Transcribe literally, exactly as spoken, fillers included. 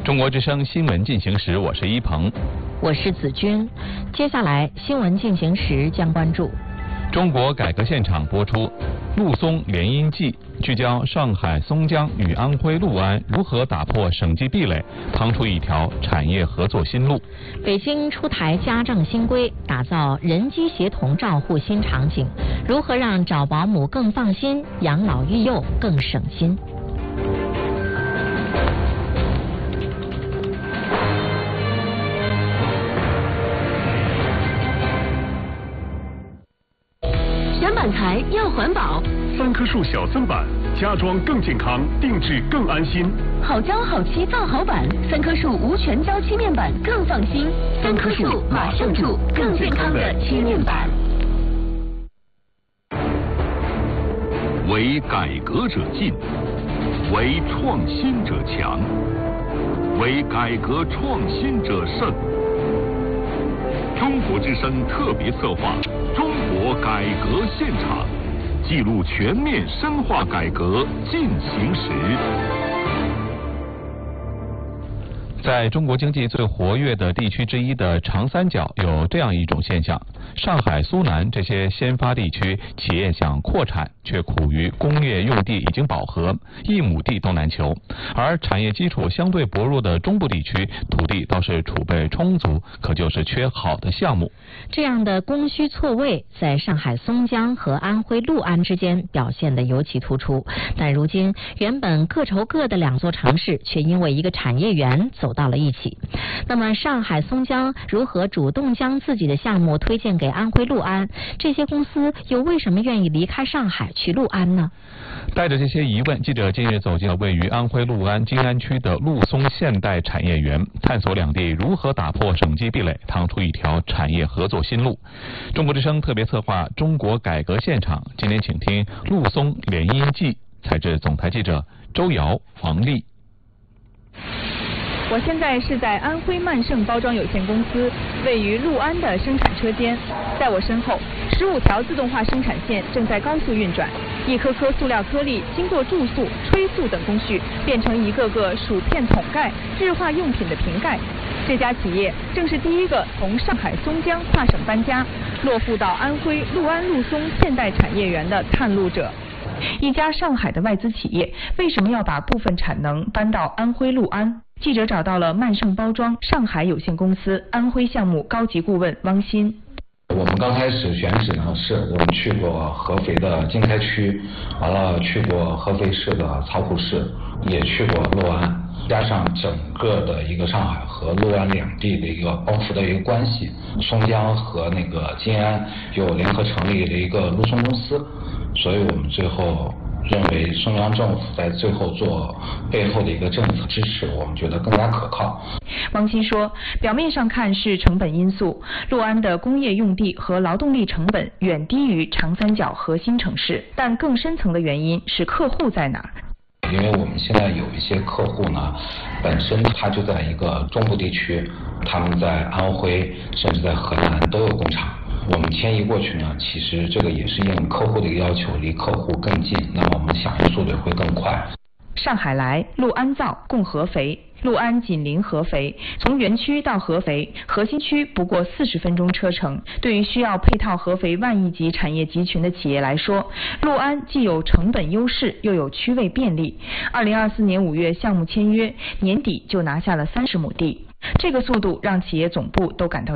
中国之声新闻进行时，我是一鹏， 我是子君。接下来新闻进行时将关注中国改革现场播出陆松联姻记，聚焦上海松江与安徽六安如何打破省际壁垒，趟出一条产业合作新路。 北京出台家政新规，打造人机协同照护新场景，如何让找保姆更放心，养老育幼更省心。 选板材要环保， 三棵树小森板，家装更健康，定制更安心。 好胶好漆造好板，三棵树无全胶漆面板更放心。三棵树马上住更健康的漆面板。 为改革者进，为创新者强，为改革创新者胜。中国之声特别策划《中国改革现场》，记录全面深化改革进行时。 在中国经济最活跃的地区之一的长三角，有这样一种现象：上海、苏南这些先发地区，企业想扩产，却苦于工业用地已经饱和，一亩地都难求；而产业基础相对薄弱的中部地区，土地倒是储备充足，可就是缺好的项目。 这样的供需错位，在上海松江和安徽六安之间表现得尤其突出。但如今，原本各愁各的两座城市，却因为一个产业园走到了一起。那么上海松江如何主动将自己的项目推荐给安徽六安？这些公司又为什么愿意离开上海去六安呢？ 带着这些疑问，记者近日走进了位于安徽六安金安区的陆松现代产业园，探索两地如何打破省际壁垒，趟出一条产业合作新路。中国之声特别策划《中国改革现场》，今天请听陆松联姻记，采自总台记者周瑶、王丽。 我现在是在安徽曼盛包装有限公司位于六安的生产车间，在我身后，十五条自动化生产线正在高速运转，一颗颗塑料颗粒经过注塑、吹塑等工序，变成一个个薯片桶盖、日化用品的瓶盖。这家企业正是第一个从上海松江跨省搬家，落户到安徽六安陆松现代产业园的探路者。一家上海的外资企业为什么要把部分产能搬到安徽六安？记者找到了曼盛包装上海有限公司安徽项目高级顾问汪鑫。 我们刚开始选址呢，是我们去过合肥的经开区，完了去过合肥市的曹浦市，也去过六安，加上整个的一个上海和六安两地的一个帮扶的一个关系，松江和那个金安又联合成立了一个陆松公司，所以我们最后认为中央政府在最后做背后的一个政策支持，我们觉得更加可靠。 汪鑫说，表面上看是成本因素，六安的工业用地和劳动力成本远低于长三角核心城市，但更深层的原因是客户在哪儿。 因为我们现在有一些客户呢，本身他就在一个中部地区，他们在安徽甚至在河南都有工厂。我们迁移过去呢，其实这个也是应客户的一个要求，离客户更近，那么我们响应速度会更快。 上海来，六安造，共合肥。六安紧邻合肥，从园区到合肥核心区不过四十分钟车程。对于需要配套合肥万亿级产业集群的企业来说，六安既有成本优势，又有区位便利。二零二四年五月项目签约，年底就拿下了三十亩地，这个速度让企业总部都感到